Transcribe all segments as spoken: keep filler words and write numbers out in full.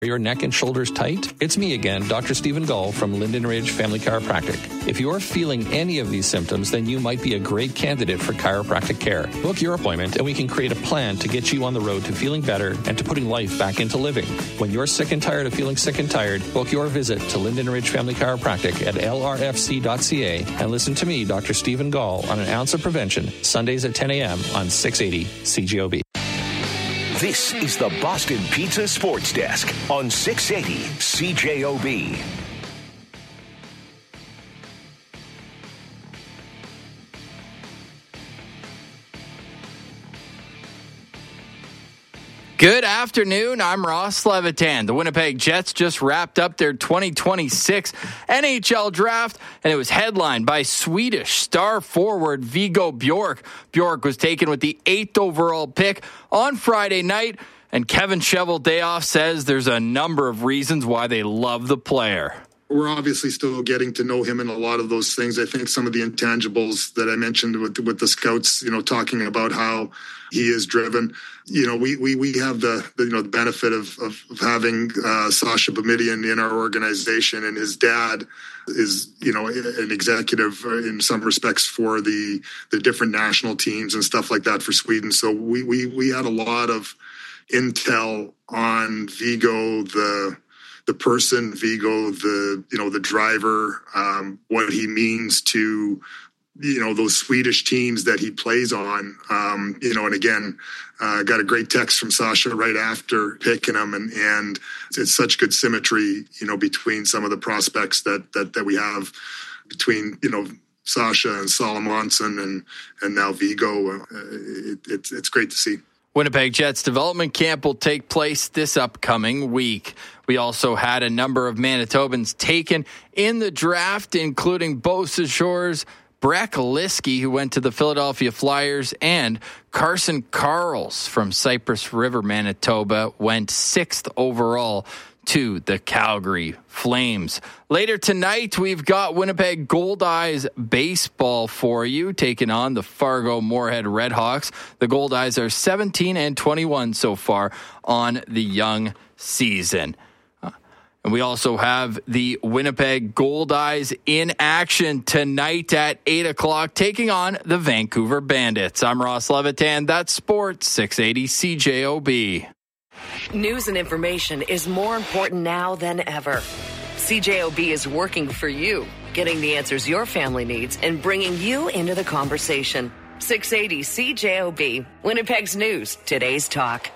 Are your neck and shoulders tight? It's me again, Doctor Stephen Gull from Linden Ridge Family Chiropractic. If you're feeling any of these symptoms, then you might be a great candidate for chiropractic care. Book your appointment and we can create a plan to get you on the road to feeling better and to putting life back into living. When you're sick and tired of feeling sick and tired, book your visit to Linden Ridge Family Chiropractic at L R F C dot C A and listen to me, Doctor Stephen Gull, on An Ounce of Prevention, Sundays at ten a.m. on six eighty C J O B. This is the Boston Pizza Sports Desk on six eighty C J O B. Good afternoon. I'm Ross Levitan. The Winnipeg Jets just wrapped up their twenty twenty-six N H L draft, and it was headlined by Swedish star forward Viggo Bjork. Bjork was taken with the eighth overall pick on Friday night, and Kevin Cheveldayoff says there's a number of reasons why they love the player. We're obviously still getting to know him in a lot of those things. I think some of the intangibles that I mentioned with with the scouts, you know, talking about how he is driven. You know, we we we have the, the you know the benefit of of, of having uh, Sasha Boumediene in our organization, and his dad is, you know, an executive in some respects for the the different national teams and stuff like that for Sweden. So we we we had a lot of intel on Viggo, the the person, Viggo, the, you know, the driver, um, what he means to, you know, those Swedish teams that he plays on, um, you know, and again, uh, got a great text from Sasha right after picking him, and, and it's such good symmetry, you know, between some of the prospects that, that, that we have between, you know, Sasha and Salomonson and, and now Viggo. Uh, it, it's, it's great to see. Winnipeg Jets development camp will take place this upcoming week. We also had a number of Manitobans taken in the draft, including Beau Séjour's Breck Liskey, who went to the Philadelphia Flyers, and Carson Karls from Cypress River, Manitoba, went sixth overall to the Calgary Flames. Later tonight, we've got Winnipeg Goldeyes baseball for you, taking on the Fargo Moorhead Redhawks. The Goldeyes are seventeen and twenty-one so far on the young season. And we also have the Winnipeg Goldeyes in action tonight at eight o'clock, taking on the Vancouver Bandits. I'm Ross Levitan. That's Sports six eighty C J O B. News and information is more important now than ever. C J O B is working for you, getting the answers your family needs and bringing you into the conversation. six eighty C J O B, Winnipeg's news, today's talk.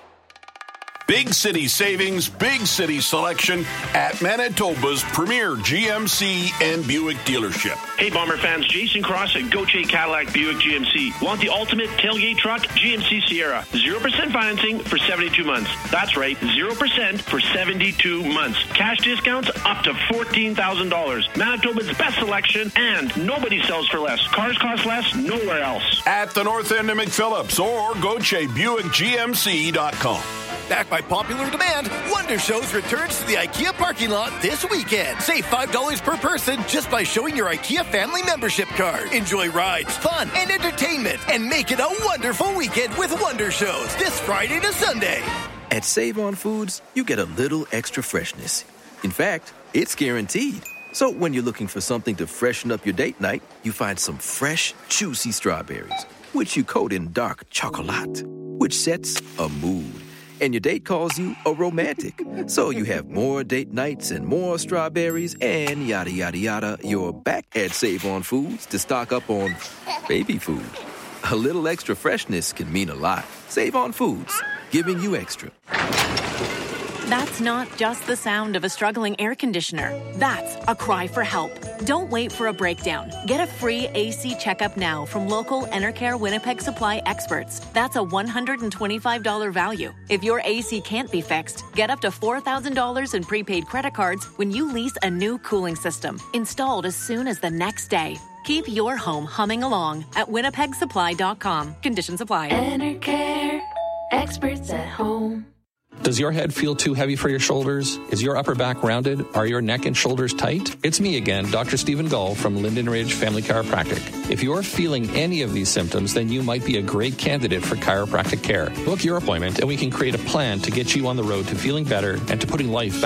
Big city savings, big city selection at Manitoba's premier G M C and Buick dealership. Hey, Bomber fans, Jason Cross at Gauthier Cadillac Buick G M C. Want the ultimate tailgate truck? G M C Sierra. zero percent financing for seventy-two months. That's right, zero percent for seventy-two months. Cash discounts up to fourteen thousand dollars. Manitoba's best selection, and nobody sells for less. Cars cost less nowhere else. At the north end of McPhillips or Gauthier Buick G M C dot com. Backed by popular demand, Wonder Shows returns to the IKEA parking lot this weekend. Save five dollars per person just by showing your IKEA family membership card. Enjoy rides, fun, and entertainment, and make it a wonderful weekend with Wonder Shows this Friday to Sunday. At Save On Foods, you get a little extra freshness. In fact, it's guaranteed. So when you're looking for something to freshen up your date night, you find some fresh, juicy strawberries, which you coat in dark chocolate, which sets a mood. And your date calls you a romantic. So you have more date nights and more strawberries and yada, yada, yada. You're back at Save On Foods to stock up on baby food. A little extra freshness can mean a lot. Save On Foods, giving you extra. That's not just the sound of a struggling air conditioner. That's a cry for help. Don't wait for a breakdown. Get a free A C checkup now from local Enercare Winnipeg Supply experts. That's a one hundred twenty-five dollars value. If your A C can't be fixed, get up to four thousand dollars in prepaid credit cards when you lease a new cooling system, installed as soon as the next day. Keep your home humming along at winnipeg supply dot com. Conditions apply. Enercare, experts at home. Does your head feel too heavy for your shoulders? Is your upper back rounded? Are your neck and shoulders tight? It's me again, Doctor Stephen Gull from Linden Ridge Family Chiropractic. If you're feeling any of these symptoms, then you might be a great candidate for chiropractic care. Book your appointment and we can create a plan to get you on the road to feeling better and to putting life back